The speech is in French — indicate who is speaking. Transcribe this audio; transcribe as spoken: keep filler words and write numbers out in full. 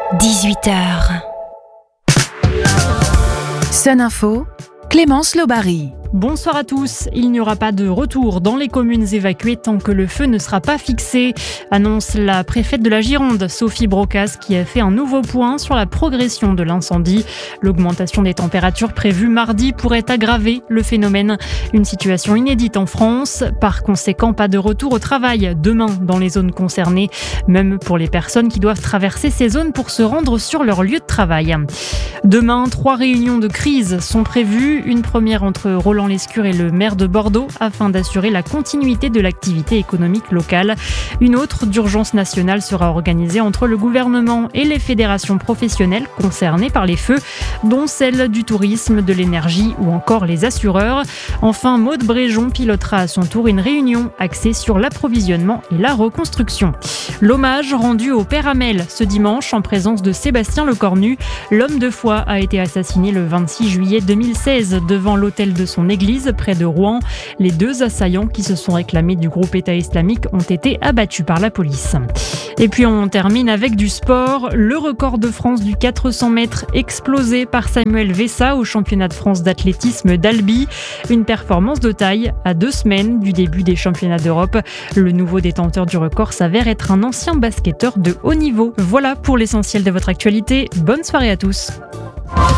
Speaker 1: dix-huit heures.
Speaker 2: Sun Info, Clémence Lobary.
Speaker 3: Bonsoir à tous. Il n'y aura pas de retour dans les communes évacuées tant que le feu ne sera pas fixé, annonce la préfète de la Gironde, Sophie Brocas, qui a fait un nouveau point sur la progression de l'incendie. L'augmentation des températures prévue mardi pourrait aggraver le phénomène. Une situation inédite en France. Par conséquent, pas de retour au travail demain dans les zones concernées, même pour les personnes qui doivent traverser ces zones pour se rendre sur leur lieu de travail. Demain, trois réunions de crise sont prévues. Une première entre Roland Lescure et le maire de Bordeaux afin d'assurer la continuité de l'activité économique locale. Une autre d'urgence nationale sera organisée entre le gouvernement et les fédérations professionnelles concernées par les feux, dont celle du tourisme, de l'énergie ou encore les assureurs. Enfin, Maude Bréjon pilotera à son tour une réunion axée sur l'approvisionnement et la reconstruction. L'hommage rendu au père Hamel ce dimanche en présence de Sébastien Lecornu. L'homme de foi a été assassiné le vingt-six juillet deux mille seize devant l'autel de son église près de Rouen. Les deux assaillants qui se sont réclamés du groupe État islamique ont été abattus par la police. Et puis on termine avec du sport. Le record de France du quatre cents mètres explosé par Samuel Vessa au championnat de France d'athlétisme d'Albi. Une performance de taille à deux semaines du début des championnats d'Europe. Le nouveau détenteur du record s'avère être un ancien basketteur de haut niveau. Voilà pour l'essentiel de votre actualité. Bonne soirée à tous.